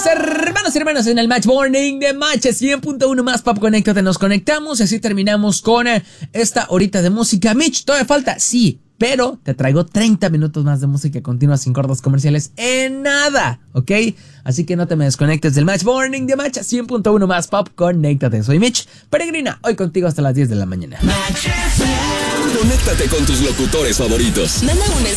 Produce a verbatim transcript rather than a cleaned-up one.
mis hermanos y hermanas en el Match Morning de Match cien punto uno más Pop. Conéctate, nos conectamos y así terminamos con esta horita de música. Mitch, ¿todavía falta? Sí, pero te traigo treinta minutos más de música continua sin cortes comerciales en nada, ¿ok? Así que no te me desconectes del Match Morning de Match cien punto uno más Pop. Conéctate, soy Mitch Peregrina, hoy contigo hasta las diez de la mañana. Conéctate con tus locutores favoritos. Manda un